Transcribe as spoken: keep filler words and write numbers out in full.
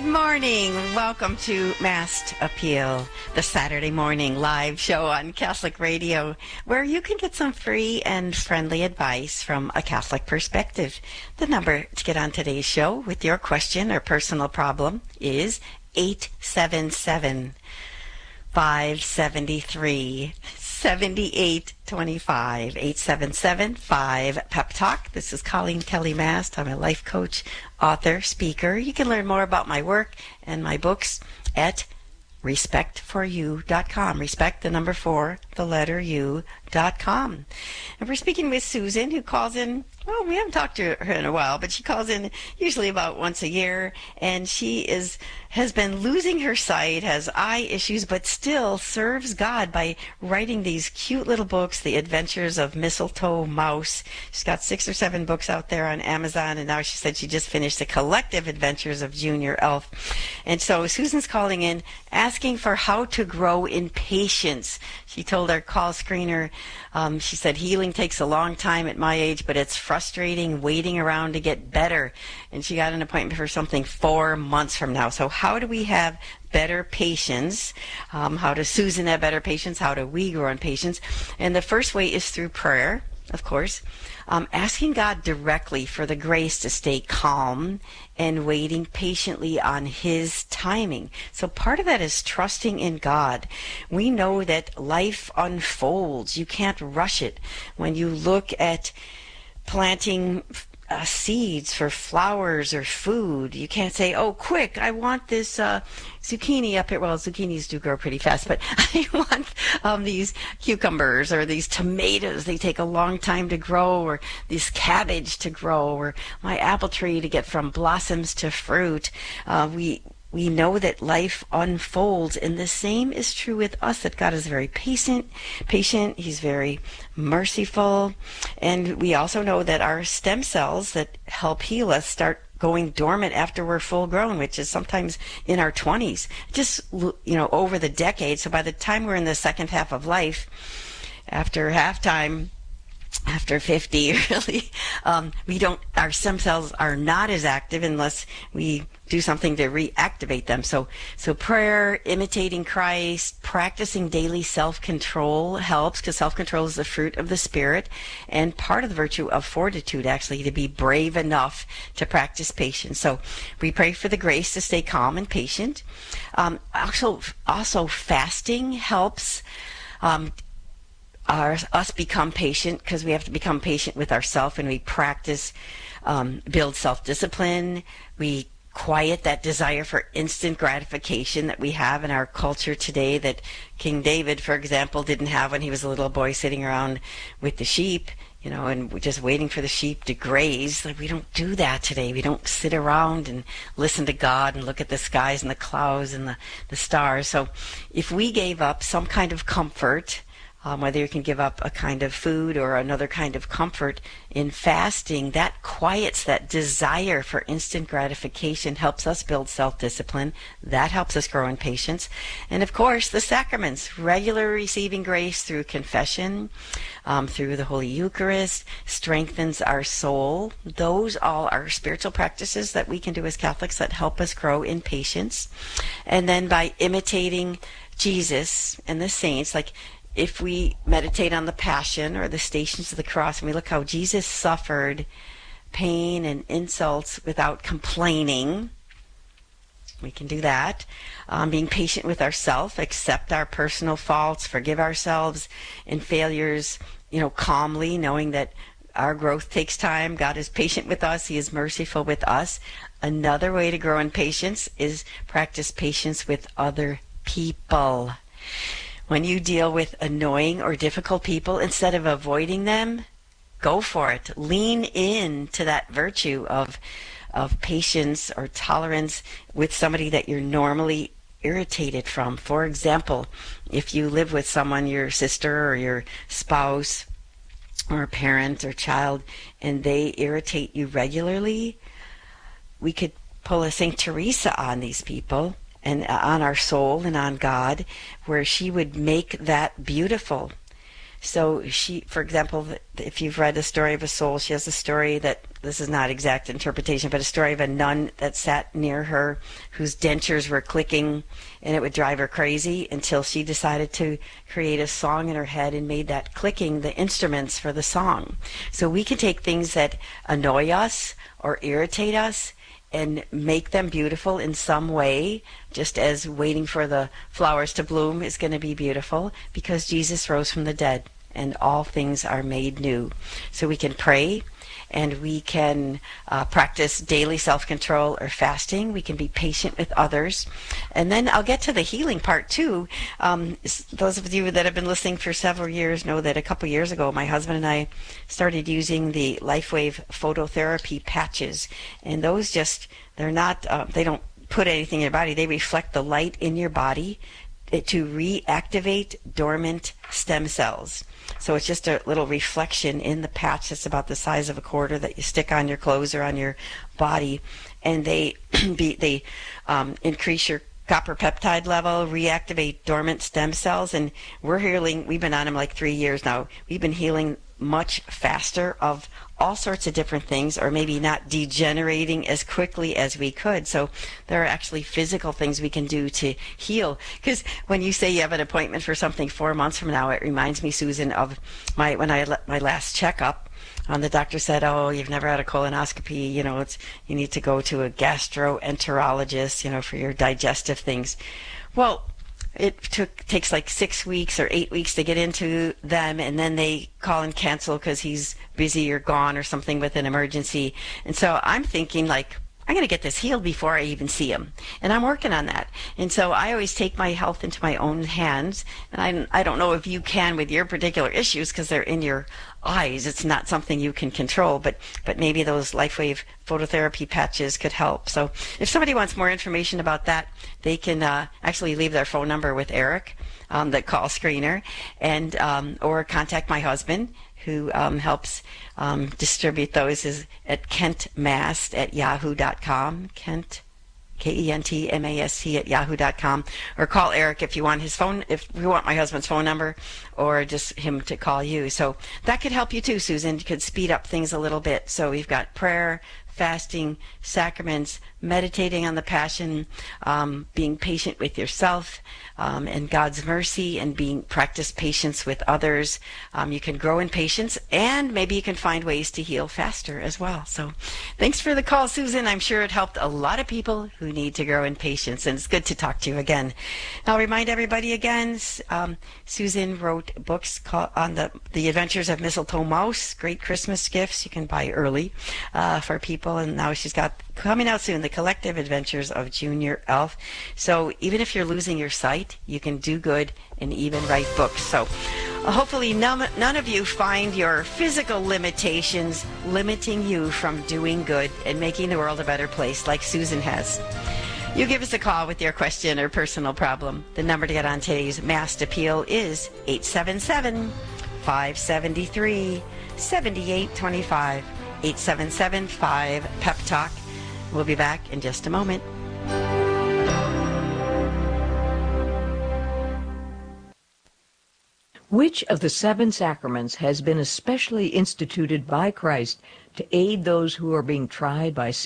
morning. Welcome to Mass Appeal, the Saturday morning live show on Catholic Radio, where you can get some free and friendly advice from a Catholic perspective. The number to get on today's show with your question or personal problem is eight seven seven, five seven three, seven eight two five, eight seven seven, five, pep talk. This is Colleen Kelly Mast. I'm a life coach, author, speaker. You can learn more about my work and my books at respect for you dot com. Respect, the number four, the letter U dot com. And we're speaking with Susan, who calls in. Well, we haven't talked to her in a while, but she calls in usually about once a year, and she is has been losing her sight, has eye issues, but still serves God by writing these cute little books, The Adventures of Mistletoe Mouse. She's got six or seven books out there on Amazon, and now she said she just finished The Collective Adventures of Junior Elf. And so Susan's calling in, asking for how to grow in patience. She told our call screener, um, she said, healing takes a long time at my age, but it's frustrating waiting around to get better. And she got an appointment for something four months from now. So how do we have better patience? Um, how does Susan have better patience? How do we grow in patience? And the first way is through prayer, of course. Um, asking God directly for the grace to stay calm and waiting patiently on His timing. So part of that is trusting in God. We know that life unfolds. You can't rush it. When you look at planting Uh, seeds for flowers or food, you can't say, oh, quick, I want this uh, zucchini up here. Well, zucchinis do grow pretty fast, but I want um, these cucumbers or these tomatoes. They take a long time to grow, or this cabbage to grow, or my apple tree to get from blossoms to fruit. Uh, we We know that life unfolds, and the same is true with us, that God is very patient, patient, He's very merciful, and we also know that our stem cells that help heal us start going dormant after we're full grown, which is sometimes in our twenties, just, you know, over the decade. So by the time we're in the second half of life, after halftime, after fifty, really, um, we don't, our stem cells are not as active unless we do something to reactivate them. So, so prayer, imitating Christ, practicing daily self-control helps, because self-control is the fruit of the Spirit, and part of the virtue of fortitude, actually, to be brave enough to practice patience. So we pray for the grace to stay calm and patient. Um, also, also fasting helps um, Our, us become patient, because we have to become patient with ourselves, and we practice, um, build self-discipline. We quiet that desire for instant gratification that we have in our culture today, that King David, for example, didn't have when he was a little boy sitting around with the sheep, you know, and just waiting for the sheep to graze. Like, we don't do that today. We don't sit around and listen to God and look at the skies and the clouds and the, the stars. So if we gave up some kind of comfort, Um, whether you can give up a kind of food or another kind of comfort in fasting, that quiets that desire for instant gratification, helps us build self-discipline. That helps us grow in patience. And of course, the sacraments, regular receiving grace through confession, um, through the Holy Eucharist, strengthens our soul. Those all are spiritual practices that we can do as Catholics that help us grow in patience. And then by imitating Jesus and the saints, like if we meditate on the Passion or the Stations of the Cross, and we look how Jesus suffered pain and insults without complaining, we can do that. Um, being patient with ourselves, accept our personal faults, forgive ourselves and failures, you know, calmly, knowing that our growth takes time. God is patient with us. He is merciful with us. Another way to grow in patience is practice patience with other people. When you deal with annoying or difficult people, instead of avoiding them, go for it. Lean in to that virtue of of patience or tolerance with somebody that you're normally irritated from. For example, if you live with someone, your sister or your spouse or a parent or child, and they irritate you regularly, we could pull a Saint Teresa on these people, and on our soul and on God, where she would make that beautiful. So she, for example, if you've read The Story of a Soul, she has a story that, this is not exact interpretation, but a story of a nun that sat near her whose dentures were clicking, and it would drive her crazy until she decided to create a song in her head and made that clicking the instruments for the song. So we can take things that annoy us or irritate us and make them beautiful in some way, just as waiting for the flowers to bloom is going to be beautiful, because Jesus rose from the dead and all things are made new. So we can pray, and we can uh, practice daily self-control or fasting. We can be patient with others. And then I'll get to the healing part too. Um, those of you that have been listening for several years know that a couple years ago, my husband and I started using the LifeWave phototherapy patches. And those just, they're not, uh, they don't put anything in your body. They reflect the light in your body to reactivate dormant stem cells. So it's just a little reflection in the patch that's about the size of a quarter that you stick on your clothes or on your body, and they be, they um, increase your copper peptide level, reactivate dormant stem cells, and we're healing. We've been on them like three years now. We've been healing much faster of all sorts of different things, or maybe not degenerating as quickly as we could. So there are actually physical things we can do to heal. Because when you say you have an appointment for something four months from now, it reminds me, Susan, of my when I had my last checkup. Um, the doctor said, "Oh, you've never had a colonoscopy. You know, it's you need to go to a gastroenterologist, you know, for your digestive things." Well, it took takes like six weeks or eight weeks to get into them, and then they call and cancel because he's busy or gone or something with an emergency. And so I'm thinking, like, I'm going to get this healed before I even see him. And I'm working on that. And so I always take my health into my own hands. And I, I don't know if you can with your particular issues because they're in your eyes. It's not something you can control, but, but maybe those LifeWave phototherapy patches could help. So if somebody wants more information about that, they can uh, actually leave their phone number with Eric on the call screener, and um, or contact my husband, who um, helps um, distribute those, is at kentmast at yahoo dot com. Kent, K E N T M A S T at yahoo dot com. Or call Eric if you want his phone, if you want my husband's phone number, or just him to call you. So that could help you too, Susan. It could speed up things a little bit. So we've got prayer, fasting, sacraments, meditating on the Passion, um, being patient with yourself, um, and God's mercy, and being practice patience with others. Um, you can grow in patience, and maybe you can find ways to heal faster as well. So thanks for the call, Susan. I'm sure it helped a lot of people who need to grow in patience, and it's good to talk to you again. I'll remind everybody again, um, Susan wrote books called, on the, the Adventures of Mistletoe Mouse, great Christmas gifts you can buy early uh, for people. And now she's got coming out soon, The Collective Adventures of Junior Elf. So even if you're losing your sight, you can do good and even write books. So uh, hopefully none, none of you find your physical limitations limiting you from doing good and making the world a better place like Susan has. You give us a call with your question or personal problem. The number to get on today's Masked Appeal is eight seven seven, five seven three, seven eight two five. eight seven seven five P E P Talk. We'll be back in just a moment. Which of the seven sacraments has been especially instituted by Christ to aid those who are being tried by